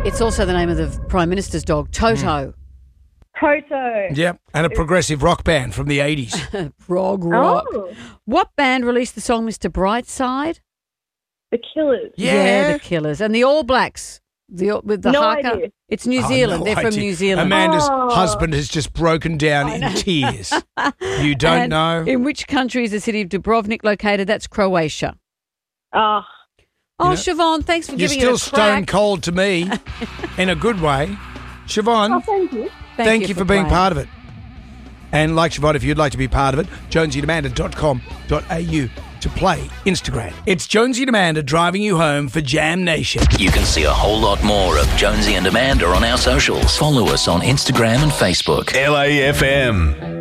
It's also the name of the Prime Minister's dog, Toto. Toto. Yep, and a progressive rock band from the 80s. Prog rock. Oh, What band released the song Mr. Brightside? the Killers. The Killers. And the All Blacks. With the No haka. idea. It's New Zealand. no They're from idea. New Zealand. Amanda's Oh. husband has just broken down in tears. You don't And know? In which country is the city of Dubrovnik located? That's Croatia. Oh, Oh, know, Siobhan, thanks for You're giving still it a crack. stone cold to me in a good way. Siobhan, thank you. thank you for being playing. part of it. And like Siobhan, if you'd like to be part of it, jonesyandamanda.com.au to play Instagram. It's Jonesy and Amanda driving you home for Jam Nation. You can see a whole lot more of Jonesy and Amanda on our socials. Follow us on Instagram and Facebook. LAFM.